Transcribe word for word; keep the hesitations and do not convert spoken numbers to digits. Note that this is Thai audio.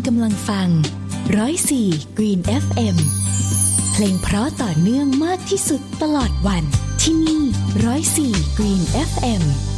กำลังฟังหนึ่งศูนย์สี่ Green เอฟ เอ็ม เพลงเพราะต่อเนื่องมากที่สุดตลอดวันที่นี่หนึ่งศูนย์สี่ Green เอฟ เอ็ม